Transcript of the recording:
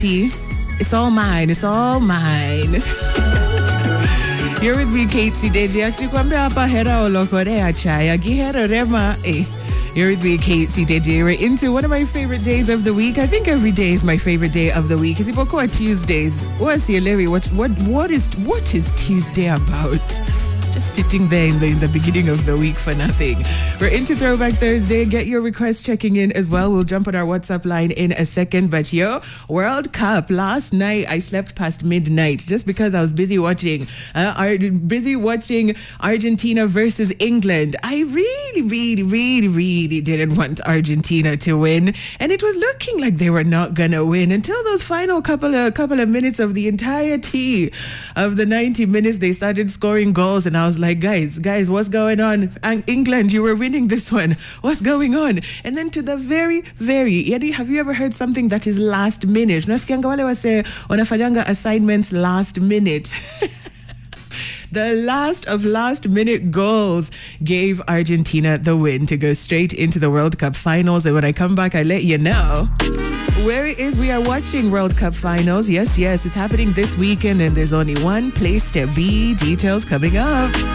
It's all mine. It's all mine. You're with me, Kate Deji. Actually, kwambia hapa hera olokorea chaya. Gihera rema You're with me, Kate Deji. We're into one of my favorite days of the week. I think every day is my favorite day of the week. Isipokuwa Tuesdays. What's Larry? What is Tuesday about? Just sitting there in the beginning of the week for nothing. We're into Throwback Thursday. Get your requests checking in as well. We'll jump on our WhatsApp line in a second. But World Cup. Last night, I slept past midnight just because I was busy watching Argentina versus England. I really didn't want Argentina to win. And it was looking like they were not going to win until those final couple of minutes of the entirety of the 90 minutes. They started scoring goals and I was like, guys, what's going on? England, you were winning this one. What's going on? And then to the very, Yadi, have you ever heard something that is last minute? Nasikianga wale wase wanafanyanga assignments last minute. The last minute goals gave Argentina the win to go straight into the World Cup finals. And when I come back, I let you know where it is we are watching World Cup finals. Yes, it's happening this weekend and there's only one place to be. Details coming up.